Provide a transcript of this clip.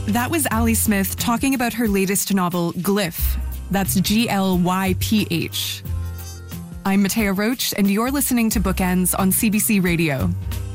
That was Ali Smith talking about her latest novel, Glyph. That's Glyph. I'm Matea Roach, and you're listening to Bookends on CBC Radio.